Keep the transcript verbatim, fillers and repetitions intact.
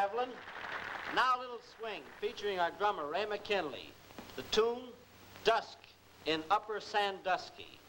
Evelyn. Now a little swing featuring our drummer, Ray McKinley. The tune, Dusk in Upper Sandusky.